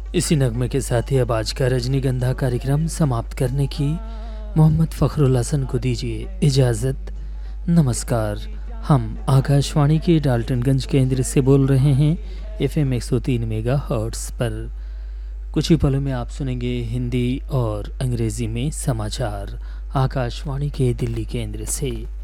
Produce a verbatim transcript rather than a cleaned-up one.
इसी नगमे के साथ ही अब आज का रजनीगंधा कार्यक्रम समाप्त करने की मोहम्मद फ़खरुल हसन को दीजिए इजाज़त। नमस्कार। हम आकाशवाणी के डाल्टनगंज केंद्र से बोल रहे हैं एफ एम एक सौ तीन मेगा हर्ट्स पर। कुछ ही पलों में आप सुनेंगे हिंदी और अंग्रेज़ी में समाचार आकाशवाणी के दिल्ली केंद्र से।